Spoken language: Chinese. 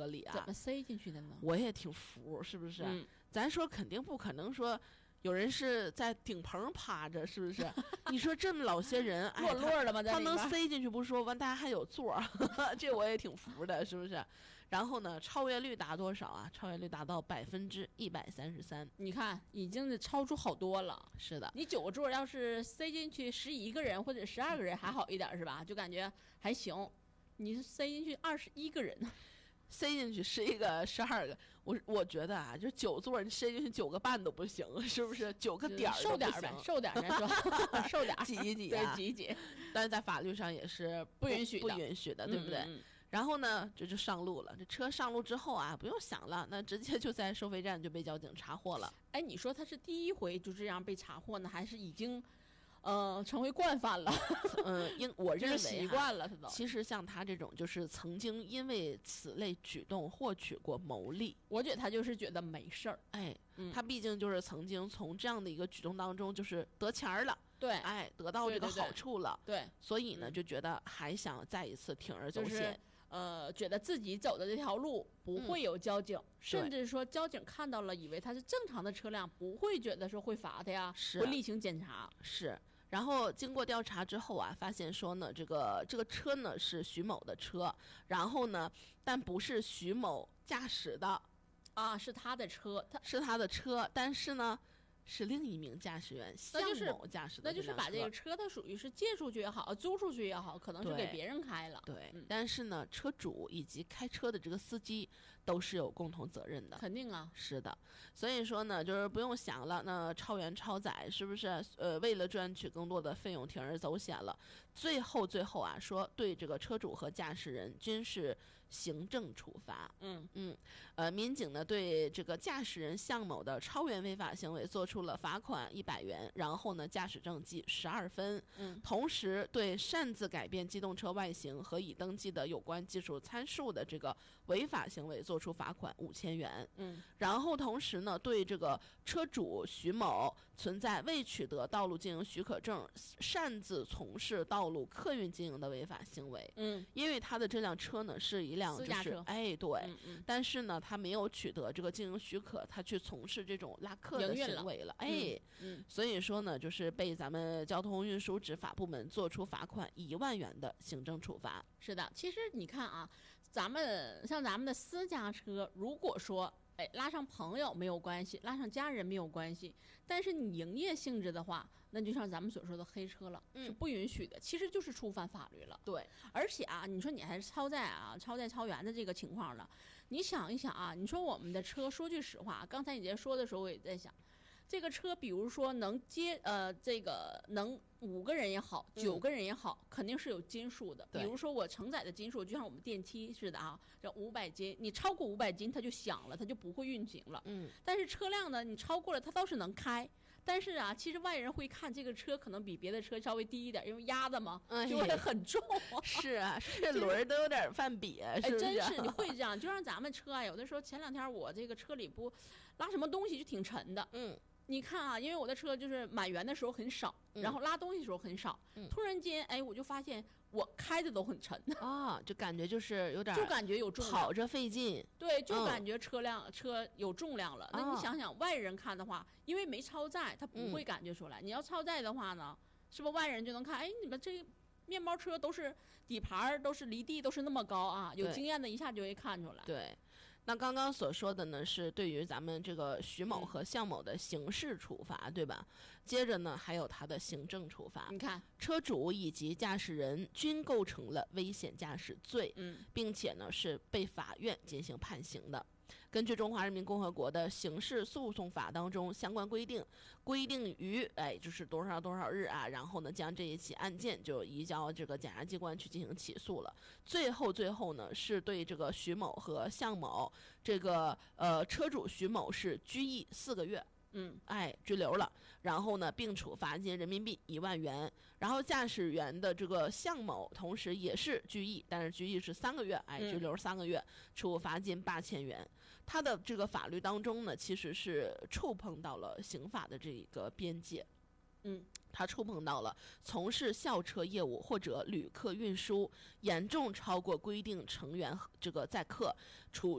里啊， 怎么塞进去的呢？ 我也挺服，是不是？ 咱说肯定不可能说有人是在顶棚趴着，是不是？你说这么老些人， 落落的吗？ 他能塞进去不说，完大家还有座这我也挺服的，是不是？然后呢，超越率达多少啊？超越率达到133%。 你看，已经超出好多了。 是的， 你9个座要是塞进去11个人或者12个人还好一点，是吧？就感觉还行。你是塞进去21个人。 塞进去11个、12个，我觉得啊，就9座，你塞进去9个半都不行，是不是？9个点瘦点呗，瘦点再说，瘦点挤一挤对，挤一挤。 但是在法律上也是不允许的，对不对？然后呢，这就上路了。这车上路之后啊，不用想了，那直接就在收费站就被交警查获了。 哎，你说他是第一回就这样被查获呢，还是已经？成为惯犯了。 我认为习惯了，他都。 其实像他这种，就是曾经因为此类举动获取过牟利。 我觉得他就是觉得没事儿。 哎，他毕竟就是曾经从这样的一个举动当中，就是得钱了。 对， 哎，得到这个好处了。 对， 所以呢，就觉得还想再一次铤而走险。 觉得自己走的这条路不会有交警，甚至说交警看到了，以为他是正常的车辆，不会觉得说会罚他呀，会例行检查。 是。然后经过调查之后啊，发现说呢，这个车呢是徐某的车，然后呢，但不是徐某驾驶的， 啊，是他的车， 是他的车，但是呢。是另一名驾驶员向某驾驶的， 那就是把这个车，它属于是借出去也好，租出去也好，可能是给别人开了。 对，但是呢，车主以及开车的这个司机都是有共同责任的。 肯定啊， 是的。所以说呢，就是不用想了，那超员超载是不是？为了赚取更多的费用，铤而走险了。最后啊，说对这个车主和驾驶人均是行政处罚。民警呢对这个驾驶人向某的超员违法行为做出了罚款100元，然后呢驾驶证记12分。同时对擅自改变机动车外形和已登记的有关技术参数的这个违法行为做出罚款5000元。然后同时呢对这个车主徐某存在未取得道路经营许可证，擅自从事道路客运经营的违法行为。因为他的这辆车呢是一辆就是哎对，但是呢他没有取得这个经营许可，他去从事这种拉客的行为了。所以说呢，就是被咱们交通运输执法部门做出罚款1万元的行政处罚。 是的，其实你看啊，咱们的私家车，如果说拉上朋友没有关系，拉上家人没有关系，但是你营业性质的话，那就像咱们所说的黑车了，是不允许的，其实就是触犯法律了。 对， 而且啊，你说你还是超载超员的这个情况了，你想一想啊，你说我们的车，说句实话，刚才你在说的时候，我也在想。这个车，比如说能接这个能5个人也好，9个人也好，肯定是有斤数的。比如说我承载的斤数，就像我们电梯似的啊，这500斤，你超过500斤，它就响了，它就不会运行了。但是车辆呢，你超过了，它倒是能开。但是啊，其实外人会看这个车可能比别的车稍微低一点，因为压的嘛，就会很重。 是啊，这轮都有点犯瘪，是不是？ 真是你会这样，就像咱们车啊，有的时候前2天我这个车里不拉什么东西就挺沉的。你看啊，因为我的车就是满员的时候很少，然后拉东西的时候很少，突然间，我就发现我开的都很沉啊，就感觉就是有点， 就感觉有重量， 跑着费劲， 对，就感觉车有重量了。那你想想，外人看的话，因为没超载，他不会感觉出来。你要超载的话呢，是不是外人就能看？你们这面包车都是底盘都是离地都是那么高啊，有经验的一下就会看出来。 对。那刚刚所说的呢，是对于咱们这个徐某和向某的刑事处罚，对吧？接着呢，还有他的行政处罚。 你看， 车主以及驾驶人均构成了危险驾驶罪，并且呢是被法院进行判刑的。根据中华人民共和国的刑事诉讼法当中相关规定于就是多少多少日啊，然后呢将这一起案件就移交这个检察机关去进行起诉了。最后呢是对这个徐某和向某这个车主徐某是拘役4个月。拘留了，然后呢，并处罚金人民币1万元。然后驾驶员的这个向某，同时也是拘役，但是拘役是3个月，拘留3个月，处罚金8000元。他的这个法律当中呢，其实是触碰到了刑法的这个边界。他触碰到了从事校车业务或者旅客运输严重超过规定成员这个载客，处